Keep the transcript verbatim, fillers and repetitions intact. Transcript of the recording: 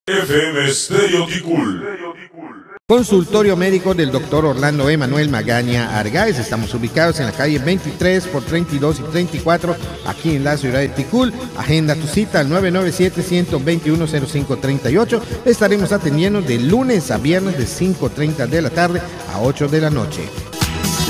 F M Stereo Ticul. Consultorio médico del doctor Orlando Emanuel Magaña Argáez. Estamos ubicados en la calle veintitrés por treinta y dos y treinta y cuatro, aquí en la ciudad de Ticul. Agenda tu cita al nueve nueve siete, uno dos uno, cero cinco tres ocho. Estaremos atendiendo de lunes a viernes de cinco y media de la tarde a ocho de la noche.